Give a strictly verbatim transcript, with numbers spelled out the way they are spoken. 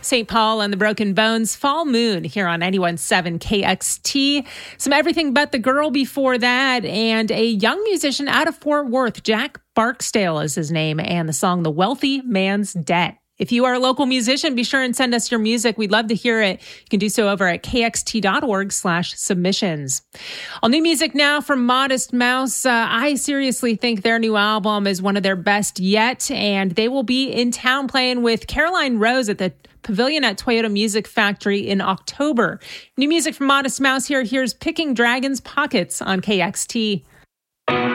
Saint Paul and the Broken Bones, Fall Moon here on ninety-one point seven K X T. Some Everything But the Girl before that, and a young musician out of Fort Worth, Jack Barksdale is his name, and the song The Wealthy Man's Debt. If you are a local musician, be sure and send us your music. We'd love to hear it. You can do so over at kxt.org slash submissions. All new music now from Modest Mouse. Uh, I seriously think their new album is one of their best yet, and they will be in town playing with Caroline Rose at the Pavilion at Toyota Music Factory in October. New music from Modest Mouse here. Here's Picking Dragon's Pockets on K X T.